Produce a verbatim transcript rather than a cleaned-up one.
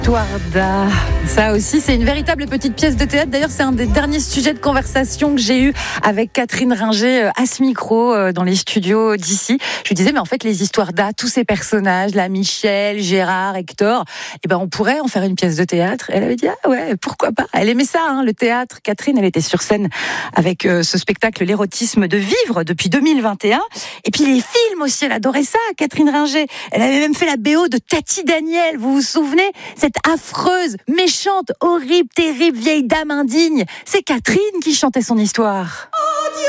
Histoire d'A. Ça aussi, c'est une véritable petite pièce de théâtre. D'ailleurs, c'est un des derniers sujets de conversation que j'ai eu avec Catherine Ringer à ce micro dans les studios d'ici. Je lui disais, mais en fait, les histoires d'A, tous ces personnages, là, Michel, Gérard, Hector, eh ben, on pourrait en faire une pièce de théâtre. Elle avait dit, ah ouais, pourquoi pas. Elle aimait ça, hein, le théâtre. Catherine, elle était sur scène avec euh, ce spectacle, L'érotisme de vivre, depuis deux mille vingt et un. Et puis les films aussi, elle adorait ça, Catherine Ringer. Elle avait même fait la B O de Tati Daniel, vous vous souvenez? Cette affreuse, méchante, horrible, terrible vieille dame indigne. C'est Catherine qui chantait son histoire. Oh Dieu!